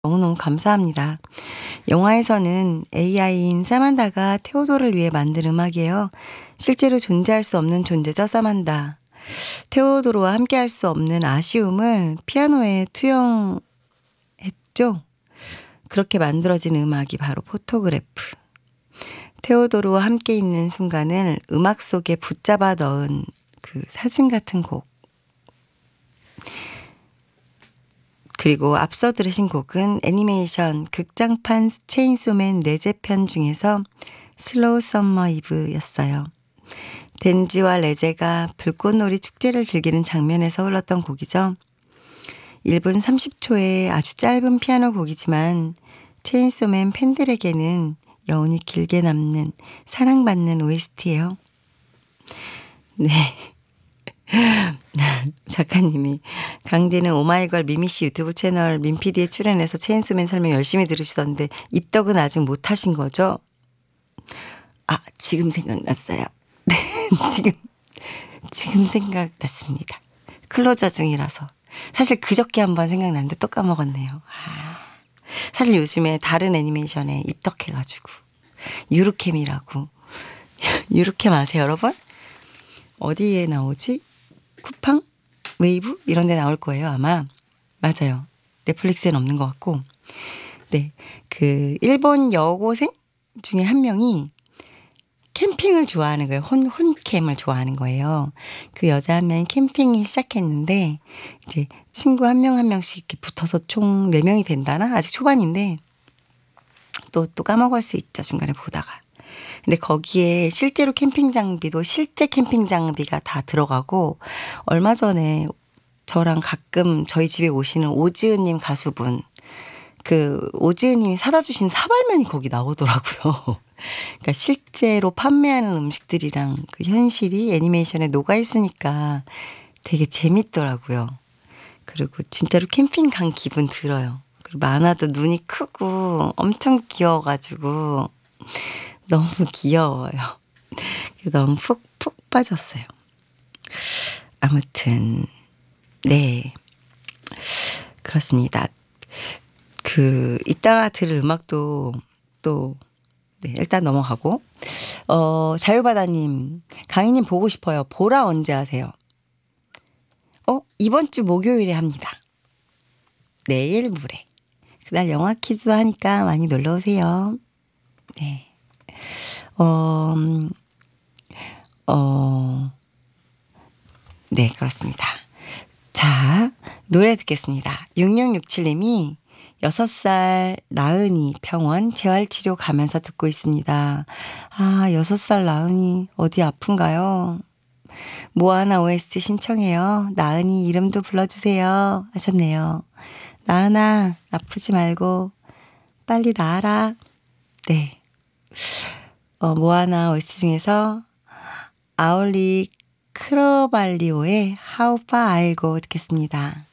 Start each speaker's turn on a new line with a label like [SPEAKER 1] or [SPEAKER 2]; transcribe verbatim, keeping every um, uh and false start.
[SPEAKER 1] 너무너무 감사합니다. 영화에서는 에이아이인 사만다가 테오도를 위해 만든 음악이에요. 실제로 존재할 수 없는 존재죠, 사만다. 테오도로와 함께할 수 없는 아쉬움을 피아노에 투영했죠. 그렇게 만들어진 음악이 바로 포토그래프. 테오도로와 함께 있는 순간을 음악 속에 붙잡아 넣은 그 사진 같은 곡. 그리고 앞서 들으신 곡은 애니메이션 극장판 체인소맨 레제편 중에서 슬로우 썸머 이브였어요. 덴지와 레제가 불꽃놀이 축제를 즐기는 장면에서 흘렀던 곡이죠. 일 분 삼십 초의 아주 짧은 피아노 곡이지만 체인소맨 팬들에게는 여운이 길게 남는 사랑받는 오에스티예요. 네. 작가님이 강디는 오마이걸 미미씨 유튜브 채널 민피디에 출연해서 체인소맨 설명 열심히 들으시던데 입덕은 아직 못하신 거죠? 아, 지금 생각났어요. 네, 지금 지금 생각났습니다. 클로저 중이라서. 사실 그저께 한번 생각났는데 또 까먹었네요. 아, 사실 요즘에 다른 애니메이션에 입덕해가지고 유르캠이라고. 유르캠 아세요, 여러분? 어디에 나오지? 쿠팡? 웨이브? 이런 데 나올 거예요, 아마. 맞아요. 넷플릭스엔 없는 것 같고. 네. 그, 일본 여고생 중에 한 명이 캠핑을 좋아하는 거예요. 혼, 혼캠을 좋아하는 거예요. 그 여자 한 명이 캠핑이 시작했는데, 이제 친구 한 명 한 명씩 이렇게 붙어서 총 네 명이 된다나? 아직 초반인데, 또, 또 까먹을 수 있죠. 중간에 보다가. 근데 거기에 실제로 캠핑 장비도 실제 캠핑 장비가 다 들어가고 얼마 전에 저랑 가끔 저희 집에 오시는 오지은님 가수분 그 오지은님이 사다 주신 사발면이 거기 나오더라고요. 그러니까 실제로 판매하는 음식들이랑 그 현실이 애니메이션에 녹아 있으니까 되게 재밌더라고요. 그리고 진짜로 캠핑 간 기분 들어요. 그리고 많아도 눈이 크고 엄청 귀여워가지고 너무 귀여워요. 너무 푹, 푹 빠졌어요. 아무튼, 네. 그렇습니다. 그, 이따가 들을 음악도 또, 네, 일단 넘어가고. 어, 자유바다님, 강희님 보고 싶어요. 보라 언제 하세요? 어, 이번 주 목요일에 합니다. 내일 모레. 그날 영화 퀴즈도 하니까 많이 놀러 오세요. 네. 어, 어, 네, 그렇습니다. 자, 노래 듣겠습니다. 육육육칠님이 여섯 살 나은이 병원 재활치료 가면서 듣고 있습니다. 아, 여섯 살 나은이 어디 아픈가요? 모아나 오에스티 신청해요. 나은이 이름도 불러주세요. 하셨네요. 나은아, 아프지 말고 빨리 나아라. 네. 어, 모아나 오에스티 중에서 아울리 크로발리오의 How Far I'll Go 듣겠습니다.